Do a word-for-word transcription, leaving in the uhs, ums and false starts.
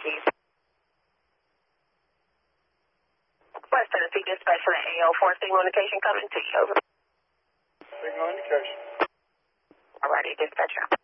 you. West Tennessee Dispatch for the A O four signal indication coming to you. Over. Signal indication. Alrighty, dispatcher.